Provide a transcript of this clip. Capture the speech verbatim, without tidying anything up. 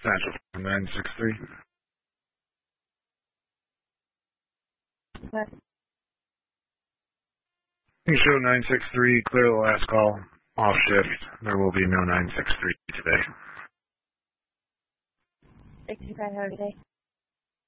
Central nine six three. What? You show nine six three, clear the last call, off shift. There will be no nine six three today. sixty-five, have a good day.